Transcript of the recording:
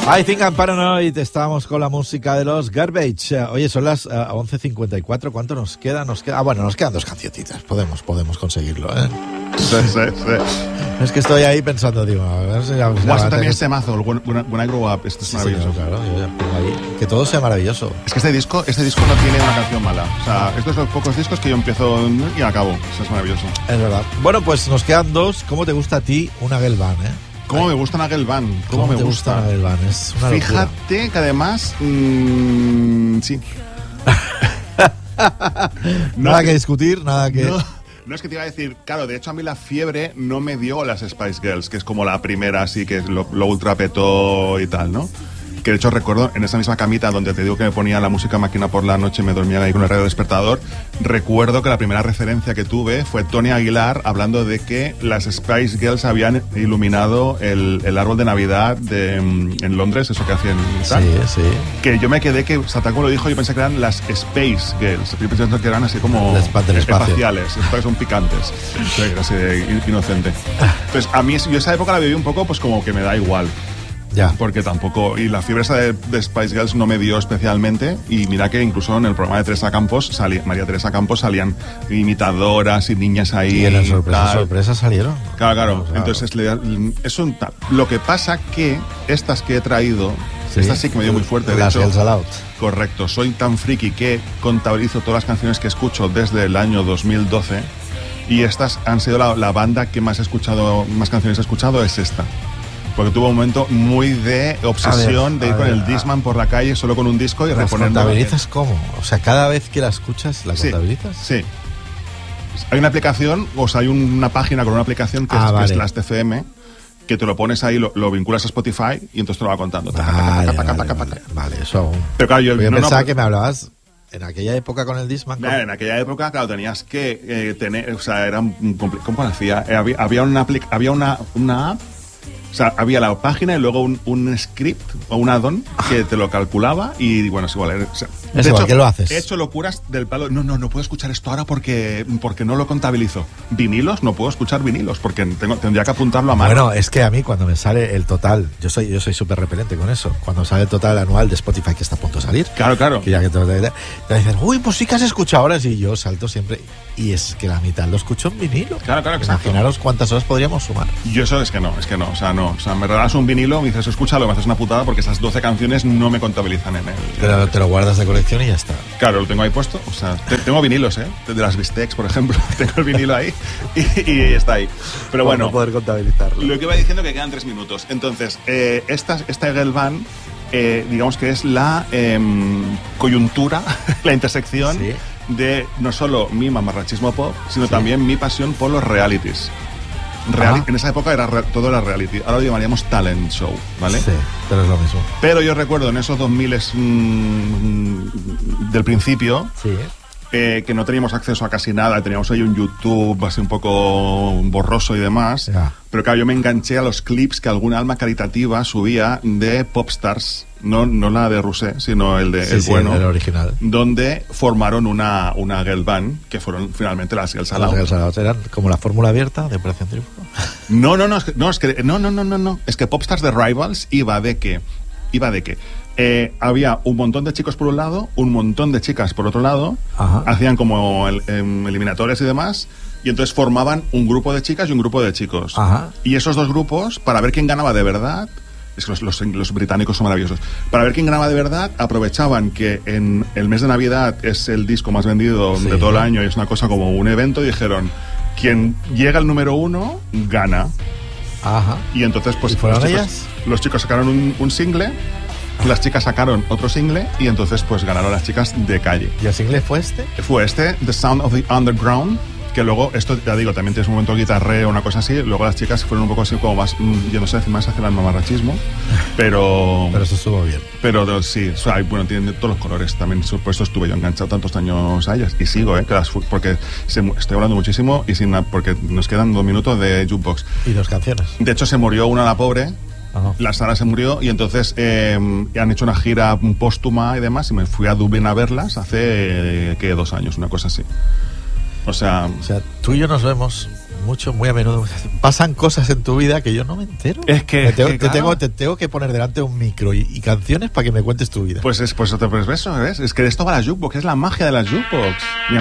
I Think I'm Paranoid, estamos con la música de los Garbage. Oye, son las 11:54, ¿cuánto nos queda? Nos quedan dos cancioncitas, podemos conseguirlo, ¿eh? Sí. Es que estoy ahí pensando, digo, a ver si... Guasa también este mazo, When I Grow Up, este es maravilloso. Sí, claro, yo ya pongo ahí, que todo sea maravilloso. Es que este disco no tiene una canción mala. O sea, estos son los pocos discos que yo empiezo y acabo. Eso es maravilloso. Es verdad. Bueno, pues nos quedan dos. ¿Cómo te gusta a ti una girl band, eh? ¿Cómo me gusta una girl band? ¿Cómo me gusta una girl band? Es una locura. Fíjate que además... sí. Nada que discutir, nada que... No es que te iba a decir, claro, de hecho a mí la fiebre no me dio las Spice Girls, que es como la primera así que lo ultra petó y tal, ¿no? Que de hecho recuerdo en esa misma camita donde te digo que me ponía la música máquina por la noche y me dormía ahí con el radio despertador, recuerdo que la primera referencia que tuve fue Tony Aguilar hablando de que las Spice Girls habían iluminado el árbol de Navidad en Londres, eso que hacían tal. Sí. Que yo me quedé que Satako lo dijo, yo pensé que eran las Space Girls, yo pensé que eran así como espaciales, que son picantes. Era así de inocente. Entonces a mí, yo esa época la viví un poco pues como que me da igual. Ya. Porque tampoco, y la fiebre esa de Spice Girls no me dio especialmente, y mira que incluso en el programa de María Teresa Campos salían imitadoras y niñas ahí. Y en las sorpresas salieron. Claro. Entonces es un tal. Lo que pasa que estas que he traído, estas sí que me dio muy fuerte. Las Girls All Out. Correcto, soy tan friki que contabilizo todas las canciones que escucho desde el año 2012, y estas han sido la banda que más canciones he escuchado es esta. Porque tuvo un momento muy de obsesión de ir con el Discman por la calle solo con un disco y reponiendo. ¿Contabilizas cómo? O sea, cada vez que la escuchas, ¿la contabilizas? Sí. Hay una aplicación, o sea, hay una página con una aplicación que es Last.fm, que te lo pones ahí, lo vinculas a Spotify y entonces te lo va contando. Vale, eso aún. Pero claro, yo pensaba que me hablabas en aquella época con el Discman. En aquella época, claro, tenías que tener, o sea, era ¿cómo hacía? Había una app. O sea, había la página y luego un script o un add-on que te lo calculaba y bueno, es igual. O sea, es igual, ¿qué lo haces? He hecho locuras del palo. No puedo escuchar esto ahora porque no lo contabilizo. Vinilos, no puedo escuchar vinilos porque tendría que apuntarlo a mano. Bueno, es que a mí cuando me sale el total, yo soy súper repelente con eso. Cuando sale el total anual de Spotify que está a punto de salir. Claro. Que ya que te dicen, uy, pues sí que has escuchado ahora. Y yo salto siempre. Y es que la mitad lo escucho en vinilo. Claro, imaginaros cuántas horas podríamos sumar. Yo eso es que no. O sea, no. O sea, me regalas un vinilo, me dices, escúchalo, me haces una putada porque esas 12 canciones no me contabilizan en él. Pero te lo guardas de colección y ya está. Claro, lo tengo ahí puesto. O sea, tengo vinilos, de las Bistecs, por ejemplo. Tengo el vinilo ahí y está ahí. Pero bueno, no poder contabilizarlo. Lo que iba diciendo que quedan 3 minutos. Entonces, esta girl band, digamos que es la coyuntura, la intersección de no solo mi mamarrachismo pop, sino también mi pasión por los realities. En esa época todo era reality. Ahora lo llamaríamos talent show, ¿vale? Sí, pero es lo mismo. Pero yo recuerdo en esos 2000 del principio que no teníamos acceso a casi nada. Teníamos ahí un YouTube así un poco borroso y demás. Pero claro, yo me enganché a los clips que alguna alma caritativa subía de Popstars. No la de Rousset, sino el bueno, el original, donde formaron una girl band que fueron finalmente las Girls All Out. Las Girls All Out eran como la fórmula abierta de Operación Triunfo. No, es que Popstars de Rivals iba de que había un montón de chicos por un lado, un montón de chicas por otro lado. Hacían como eliminatorias y demás. Y entonces formaban un grupo de chicas y un grupo de chicos. Y esos dos grupos, para ver quién ganaba de verdad, es que los británicos son maravillosos, para ver quién ganaba de verdad, aprovechaban que en el mes de Navidad es el disco más vendido de todo el año y es una cosa como un evento, y dijeron, quien llega al número 1 gana. Y entonces pues los chicos sacaron un single, las chicas sacaron otro single y entonces pues ganaron las chicas de calle. ¿Y el single fue este? Fue The Sound of the Underground, que luego, esto ya digo, también tienes un momento guitarreo, una cosa así. Luego las chicas fueron un poco así como más, yo no sé, más hacia el mamarrachismo, pero eso estuvo bien. Pero sí, o sea, bueno, tienen todos los colores. También por eso estuve yo enganchado tantos años a ellas. Y sigo, porque estoy hablando muchísimo y porque nos quedan 2 minutos de jukebox. Y 2 canciones. De hecho, se murió una, la pobre. La Sara se murió y entonces han hecho una gira póstuma y demás, y me fui a Dublín a verlas hace 2 años, una cosa así. O sea, tú y yo nos vemos mucho, muy a menudo. Pasan cosas en tu vida que yo no me entero. Es que... Te tengo que poner delante un micro y canciones para que me cuentes tu vida. Pues eso, ¿ves? Es que de esto va la jukebox, es la magia de la jukebox.